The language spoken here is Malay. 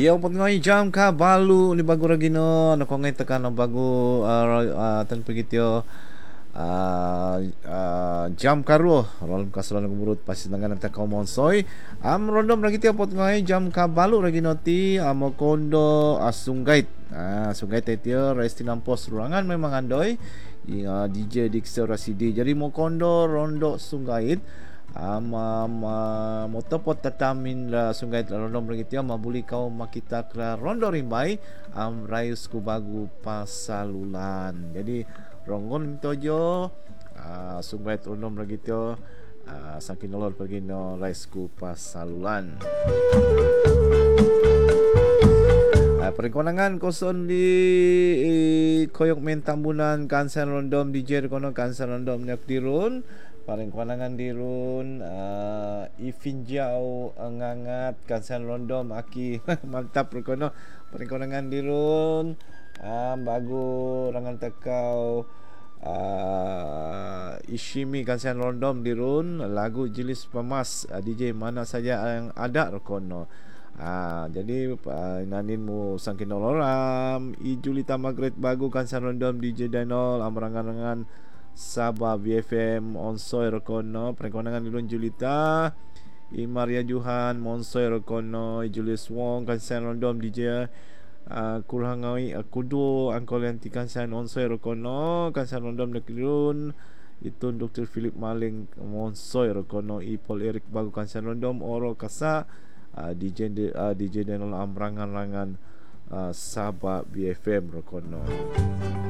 Iyo pagngay jam ka balu ni bago ragino no kongay tekan no bago tan pagityo jam karo rolom kasalan gumurut pasti nangan ta monsoy rondom ragityo potngay jam ka balu ragino ti amo kondo sunggait sunggait etyo resti nampos ruangan memang andoy DJ Dixter Rasidi jadi mo kondo rondo sunggait motopot tatamin la sungai rondom begitu mabuli kau makita kra rondo rimbai rayus ku bagu pasalulan jadi rongon tojo sungai rondom begitu saking nolol pergi no rayus ku pasalulan perkonangan koson di koyok men tambunan kanser rondom DJ kono kanser rondom nyak dirun paling kewanangan dirun ifinjau ngangat kansan rondom aki mantap rekono paling kewanangan dirun bagu rangan tekau Ishimi kansan rondom dirun lagu jelis pemas DJ mana saja yang ada rekono jadi naninmu sangkin noloram Julita Margaret bagu kansan rondom DJ Danol amrangan-rangan Sabah BFM Onsoy Rekono perkonangan Lilun Julita Maria Juhan Monsoy Rekono Julius Wong Kansan Rondom DJ Kurhangawi Kudu Angkol yang Kansan Onsoy Rekono Kansan Rondom Lilun itu Dr. Philip Maling Monsoy Rekono Paul Eric Bagu Kansan Rondom Oro Kasa DJ Denol Amrangan-rangan Sabah BFM Rekono